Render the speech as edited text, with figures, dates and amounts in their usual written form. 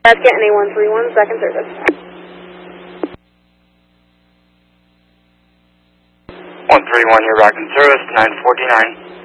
That's getting A131, second service. 131, you're back in service, 949.